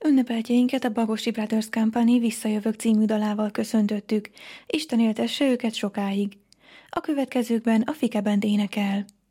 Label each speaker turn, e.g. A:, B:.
A: Ünnepeltjeinket a Bagosi Brothers Company Visszajövök című dalával köszöntöttük. Isten éltesse őket sokáig. A következőkben a Fike Band énekel.